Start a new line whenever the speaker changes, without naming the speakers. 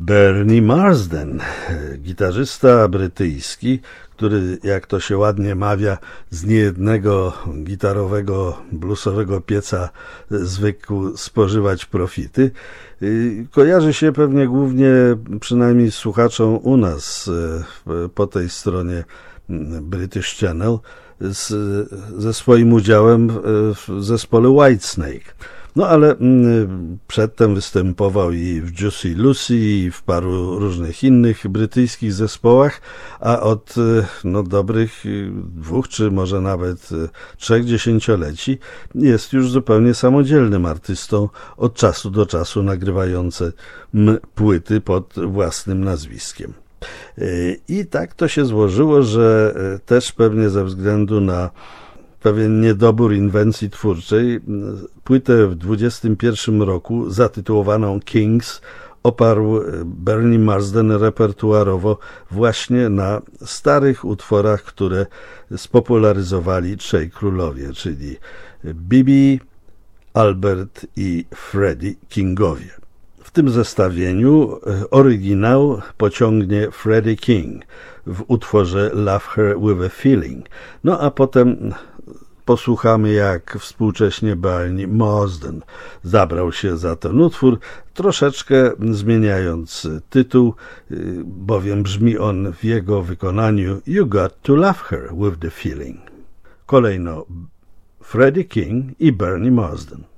Bernie Marsden, gitarzysta brytyjski, który, jak to się ładnie mawia, z niejednego gitarowego, bluesowego pieca zwykł spożywać profity. Kojarzy się pewnie głównie, przynajmniej słuchaczom u nas po tej stronie British Channel, ze swoim udziałem w zespole Whitesnake. No ale przedtem występował i w Juicy Lucy i w paru różnych innych brytyjskich zespołach, a od dobrych 2 czy może nawet 3 dziesięcioleci jest już zupełnie samodzielnym artystą, od czasu do czasu nagrywającym płyty pod własnym nazwiskiem. I tak to się złożyło, że też pewnie ze względu na pewien niedobór inwencji twórczej, płytę w 21 roku zatytułowaną Kings oparł Bernie Marsden repertuarowo właśnie na starych utworach, które spopularyzowali 3 królowie, czyli Bibi, Albert i Freddie Kingowie. W tym zestawieniu oryginał pociągnie Freddie King w utworze Love Her With a Feeling. No a potem posłuchamy, jak współcześnie Bernie Marsden zabrał się za ten utwór, troszeczkę zmieniając tytuł, bowiem brzmi on w jego wykonaniu You Got to Love Her With the Feeling. Kolejno Freddie King i Bernie Marsden.